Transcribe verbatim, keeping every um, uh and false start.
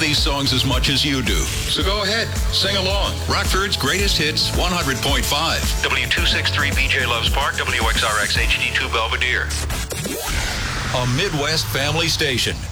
these songs as much as you do. So go ahead, sing along. Rockford's Greatest Hits one hundred point five. W two sixty-three B J Loves Park, W X R X H D two Belvedere. A Midwest family station.